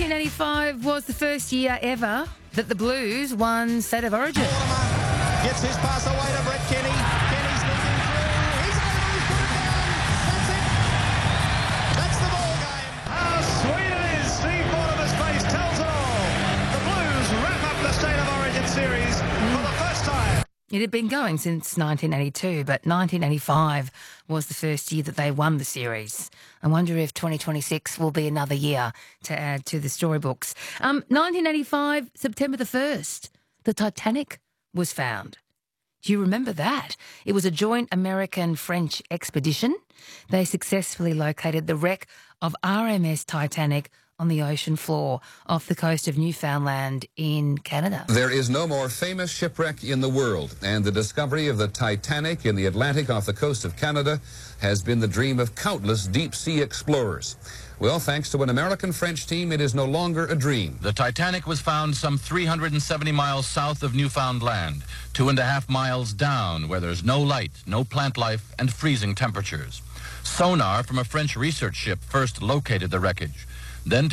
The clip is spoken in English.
1985 was the first year ever that the Blues won State of Origin. Mortimer gets his pass away to Brett Kenny. Kenny's looking through. He's over. He's put it down. That's it. That's the ball game. How sweet it is. Steve Mortimer's face tells it all. The Blues wrap up the State of Origin series for the first time. It had been going since 1982, but 1985 was the first year that they won the series. I wonder if 2026 will be another year to add to the storybooks. 1985, September the 1st, the Titanic was found. Do you remember that? It was a joint American-French expedition. They successfully located the wreck of RMS Titanic on the ocean floor off the coast of Newfoundland in Canada. There is no more famous shipwreck in the world, and the discovery of the Titanic in the Atlantic off the coast of Canada has been the dream of countless deep-sea explorers. Well, thanks to an American-French team, it is no longer a dream. The Titanic was found some 370 miles south of Newfoundland, 2.5 miles down where there's no light, no plant life, and freezing temperatures. Sonar from a French research ship first located the wreckage. Then